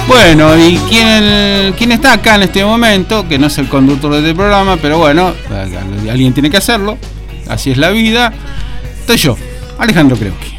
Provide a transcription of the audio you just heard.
Bueno, y quién está acá en este momento, que no es el conductor de este programa, pero bueno, alguien tiene que hacerlo, así es la vida. Estoy yo, Alejandro Kreuski.